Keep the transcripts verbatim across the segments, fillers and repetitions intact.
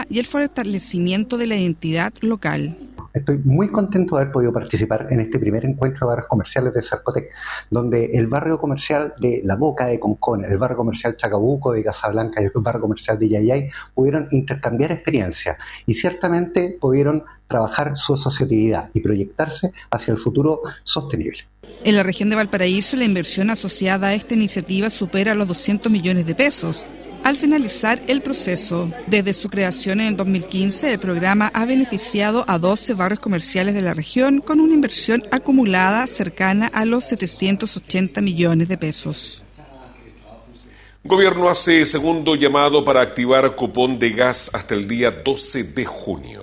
y el fortalecimiento de la identidad local. Estoy muy contento de haber podido participar en este primer encuentro de barrios comerciales de Cercotec, donde el barrio comercial de La Boca de Concón, el barrio comercial Chacabuco de Casablanca y el barrio comercial de Yayay pudieron intercambiar experiencias y ciertamente pudieron trabajar su asociatividad y proyectarse hacia el futuro sostenible. En la región de Valparaíso, la inversión asociada a esta iniciativa supera los doscientos millones de pesos. Al finalizar el proceso, desde su creación en el dos mil quince, el programa ha beneficiado a doce barrios comerciales de la región con una inversión acumulada cercana a los setecientos ochenta millones de pesos. Gobierno hace segundo llamado para activar cupón de gas hasta el día doce de junio.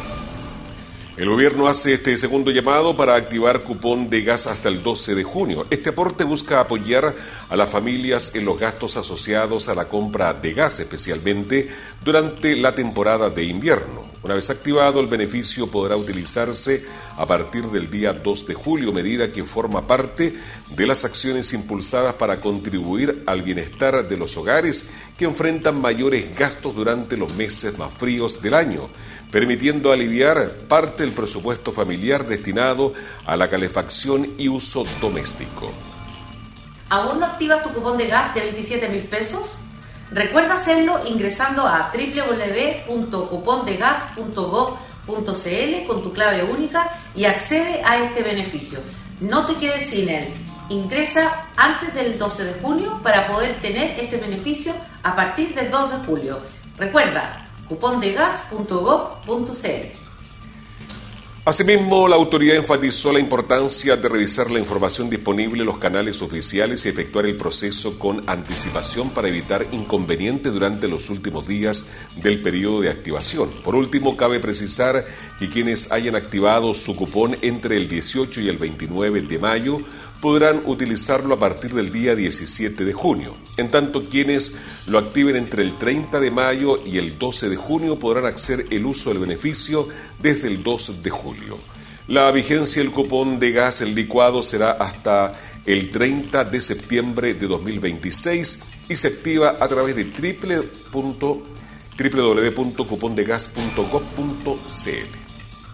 El gobierno hace este segundo llamado para activar cupón de gas hasta el doce de junio. Este aporte busca apoyar a las familias en los gastos asociados a la compra de gas, especialmente durante la temporada de invierno. Una vez activado, el beneficio podrá utilizarse a partir del día dos de julio, medida que forma parte de las acciones impulsadas para contribuir al bienestar de los hogares que enfrentan mayores gastos durante los meses más fríos del año, permitiendo aliviar parte del presupuesto familiar destinado a la calefacción y uso doméstico. ¿Aún no activas tu cupón de gas de veintisiete mil pesos? Recuerda hacerlo ingresando a doble u doble u doble u punto cupón de gas punto gob punto c l con tu clave única y accede a este beneficio. No te quedes sin él. Ingresa antes del doce de junio para poder tener este beneficio a partir del dos de julio. Recuerda, cupón de gas punto gob punto c l. Asimismo, la autoridad enfatizó la importancia de revisar la información disponible en los canales oficiales y efectuar el proceso con anticipación para evitar inconvenientes durante los últimos días del periodo de activación. Por último, cabe precisar que quienes hayan activado su cupón entre el dieciocho y el veintinueve de mayo podrán utilizarlo a partir del día diecisiete de junio. En tanto, quienes lo activen entre el treinta de mayo y el doce de junio podrán hacer el uso del beneficio desde el dos de julio. La vigencia del cupón de gas el licuado será hasta el treinta de septiembre de dos mil veintiséis y se activa a través de doble u doble u doble u punto cupón de gas punto gob punto c l.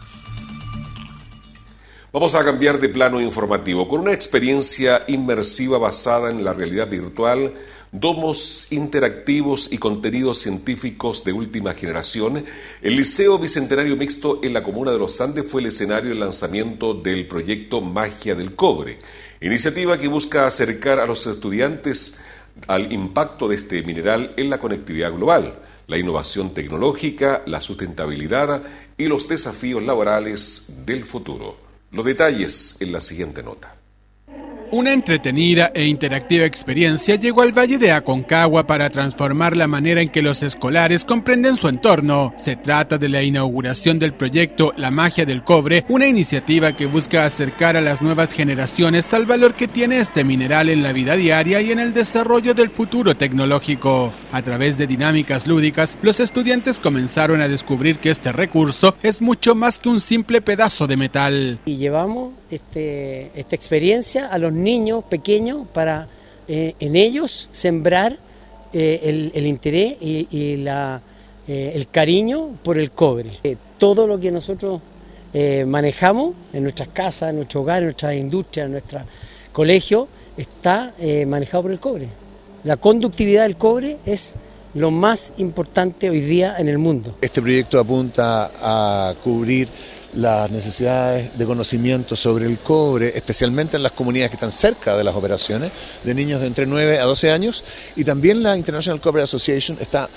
Vamos a cambiar de plano informativo. Con una experiencia inmersiva basada en la realidad virtual, domos interactivos y contenidos científicos de última generación, el Liceo Bicentenario Mixto en la comuna de Los Andes fue el escenario del lanzamiento del proyecto Magia del Cobre, iniciativa que busca acercar a los estudiantes al impacto de este mineral en la conectividad global, la innovación tecnológica, la sustentabilidad y los desafíos laborales del futuro. Los detalles en la siguiente nota. Una entretenida e interactiva experiencia llegó al Valle de Aconcagua para transformar la manera en que los escolares comprenden su entorno. Se trata de la inauguración del proyecto La Magia del Cobre, una iniciativa que busca acercar a las nuevas generaciones al valor que tiene este mineral en la vida diaria y en el desarrollo del futuro tecnológico. A través de dinámicas lúdicas, los estudiantes comenzaron a descubrir que este recurso es mucho más que un simple pedazo de metal. Y llevamos este, esta experiencia a los niños pequeños para eh, en ellos sembrar eh, el, el interés y, y la, eh, el cariño por el cobre. Eh, todo lo que nosotros eh, manejamos en nuestras casas, en nuestro hogar, en nuestras industrias, en nuestro colegio, está eh, manejado por el cobre. La conductividad del cobre es lo más importante hoy día en el mundo. Este proyecto apunta a cubrir las necesidades de conocimiento sobre el cobre, especialmente en las comunidades que están cerca de las operaciones, de niños de entre nueve a doce años, y también la International Copper Association está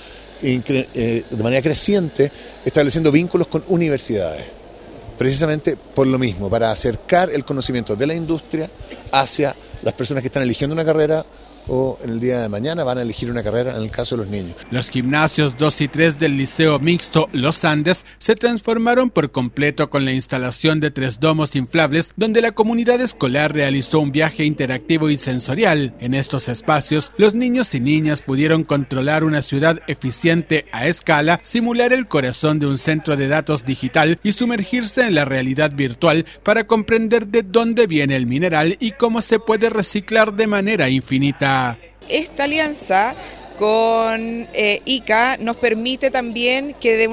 de manera creciente estableciendo vínculos con universidades, precisamente por lo mismo, para acercar el conocimiento de la industria hacia las personas que están eligiendo una carrera o en el día de mañana van a elegir una carrera en el caso de los niños. Los gimnasios dos y tres del Liceo Mixto Los Andes se transformaron por completo con la instalación de tres domos inflables donde la comunidad escolar realizó un viaje interactivo y sensorial. En estos espacios, los niños y niñas pudieron controlar una ciudad eficiente a escala, simular el corazón de un centro de datos digital y sumergirse en la realidad virtual para comprender de dónde viene el mineral y cómo se puede reciclar de manera infinita. Esta alianza con eh, I C A nos permite también que de